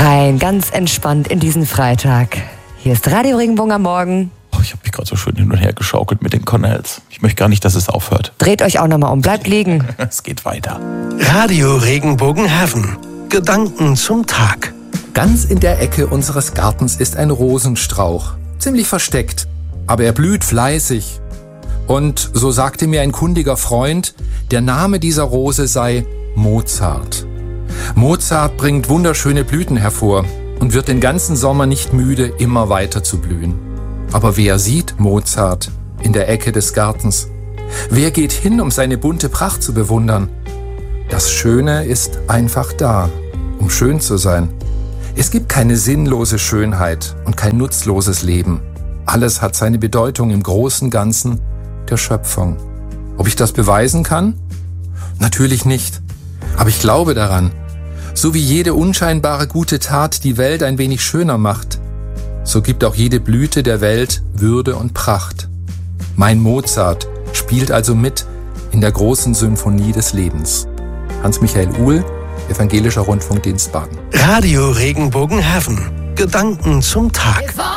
Rein, ganz entspannt in diesen Freitag. Hier ist Radio Regenbogen am Morgen. Ich habe mich gerade so schön hin und her geschaukelt mit den Connells. Ich möchte gar nicht, dass es aufhört. Dreht euch auch nochmal um, bleibt liegen. Es geht weiter. Radio Regenbogen Heaven. Gedanken zum Tag. Ganz in der Ecke unseres Gartens ist ein Rosenstrauch. Ziemlich versteckt, aber er blüht fleißig. Und so sagte mir ein kundiger Freund, der Name dieser Rose sei Mozart. Mozart bringt wunderschöne Blüten hervor und wird den ganzen Sommer nicht müde, immer weiter zu blühen. Aber wer sieht Mozart in der Ecke des Gartens? Wer geht hin, um seine bunte Pracht zu bewundern? Das Schöne ist einfach da, um schön zu sein. Es gibt keine sinnlose Schönheit und kein nutzloses Leben. Alles hat seine Bedeutung im großen Ganzen der Schöpfung. Ob ich das beweisen kann? Natürlich nicht. Aber ich glaube daran. So wie jede unscheinbare gute Tat die Welt ein wenig schöner macht, so gibt auch jede Blüte der Welt Würde und Pracht. Mein Mozart spielt also mit in der großen Symphonie des Lebens. Hans-Michael Uhl, Evangelischer Rundfunkdienst Baden. Radio Regenbogen Heaven. Gedanken zum Tag.